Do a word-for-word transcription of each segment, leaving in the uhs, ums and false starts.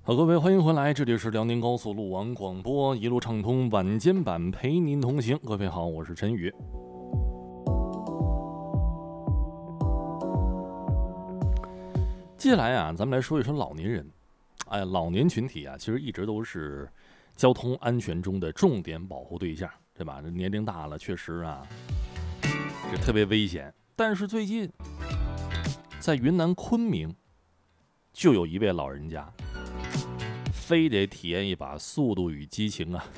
好，各位欢迎回来，这里是辽宁高速路网广播，一路畅通晚间版，陪您同行。各位好，我是陈宇。接下来啊，咱们来说一说老年人。哎，老年群体啊，其实一直都是交通安全中的重点保护对象，对吧？这年龄大了，确实啊，这特别危险。但是最近，在云南昆明，就有一位老人家，非得体验一把速度与激情啊！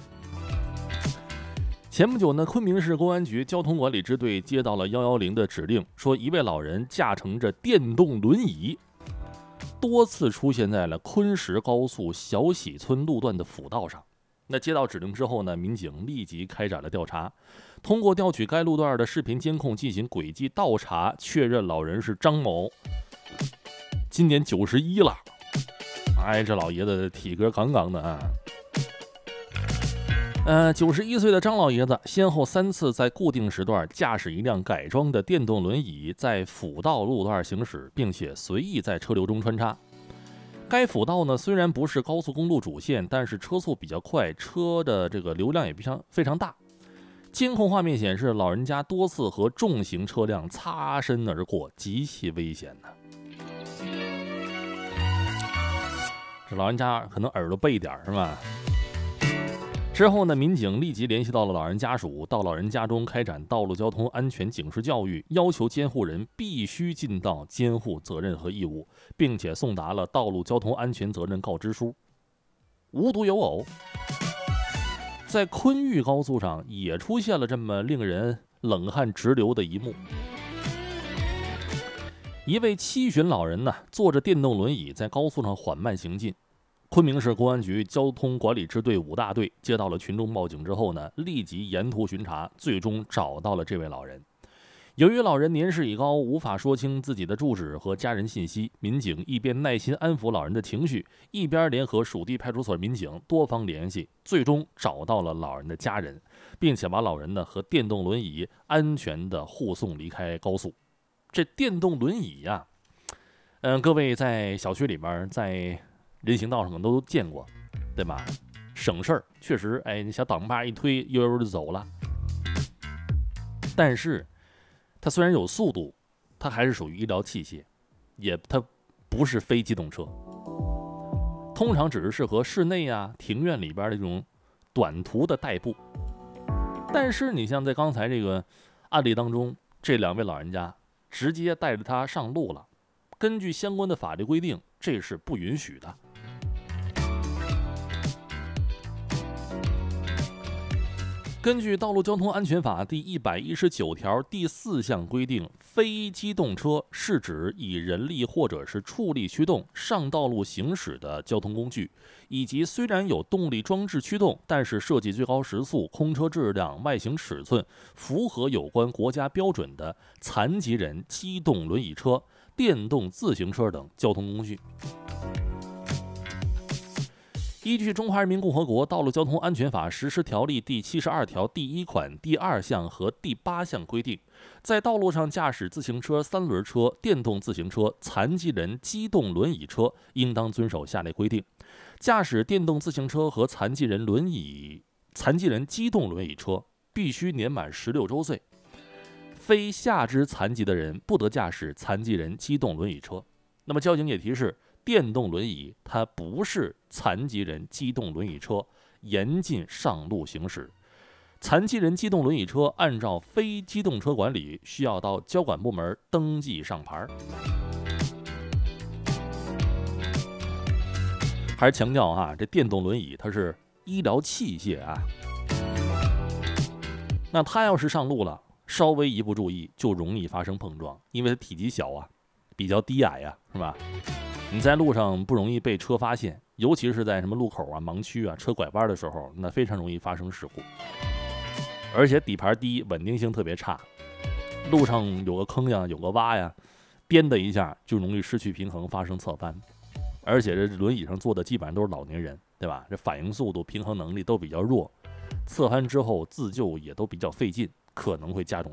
前不久呢，昆明市公安局交通管理支队接到了一一零的指令，说一位老人驾乘着电动轮椅，多次出现在了昆石高速小喜村路段的辅道上。那接到指令之后呢，民警立即开展了调查，通过调取该路段的视频监控进行轨迹倒查，确认老人是张某，今年九十一了。哎，这老爷子体格杠杠的啊。呃，九十一岁的张老爷子先后三次在固定时段驾驶一辆改装的电动轮椅在辅道路段行驶，并且随意在车流中穿插。该辅道呢虽然不是高速公路主线，但是车速比较快，车的这个流量也非常非常大。监控画面显示，老人家多次和重型车辆擦身而过，极其危险呢。这老人家可能耳朵背一点是吧？之后呢，民警立即联系到了老人家属，到老人家中开展道路交通安全警示教育，要求监护人必须尽到监护责任和义务，并且送达了道路交通安全责任告知书。无独有偶，在昆玉高速上也出现了这么令人冷汗直流的一幕。一位七旬老人呢，坐着电动轮椅在高速上缓慢行进。昆明市公安局交通管理支队五大队接到了群众报警之后呢，立即沿途巡查，最终找到了这位老人。由于老人年事已高，无法说清自己的住址和家人信息，民警一边耐心安抚老人的情绪，一边联合属地派出所民警多方联系，最终找到了老人的家人，并且把老人呢和电动轮椅安全的护送离开高速。这电动轮椅呀、啊，嗯，各位在小区里边，在人行道上可能都见过，对吧？省事儿，确实，哎，你小挡把一推，悠悠就走了。但是，它虽然有速度，它还是属于医疗器械，也它不是非机动车，通常只是适合室内啊、庭院里边的这种短途的代步。但是，你像在刚才这个案例当中，这两位老人家直接带着他上路了，根据相关的法律规定，这是不允许的。根据《道路交通安全法》第一百一十九条第四项规定，非机动车是指以人力或者是畜力驱动上道路行驶的交通工具，以及虽然有动力装置驱动，但是设计最高时速、空车质量、外形尺寸符合有关国家标准的残疾人机动轮椅车、电动自行车等交通工具。依据《中华人民共和国道路交通安全法实施条例》第七十二条第一款第二项和第八项规定，在道路上驾驶自行车、三轮车、电动自行车、残疾人机动轮椅车，应当遵守下列规定：驾驶电动自行车和残疾人轮椅、残疾人机动轮椅车必须年满十六周岁，非下肢残疾的人不得驾驶残疾人机动轮椅车。那么交警也提示，电动轮椅它不是残疾人机动轮椅车，严禁上路行驶。残疾人机动轮椅车按照非机动车管理，需要到交管部门登记上牌。还是强调啊，这电动轮椅它是医疗器械啊，那它要是上路了，稍微一不注意就容易发生碰撞，因为它体积小啊，比较低矮呀、啊，是吧？你在路上不容易被车发现，尤其是在什么路口啊、盲区啊、车拐弯的时候，那非常容易发生事故。而且底盘低，稳定性特别差，路上有个坑呀、有个洼呀，颠的一下就容易失去平衡，发生侧翻。而且这轮椅上坐的基本上都是老年人，对吧？这反应速度、平衡能力都比较弱，侧翻之后自救也都比较费劲，可能会加重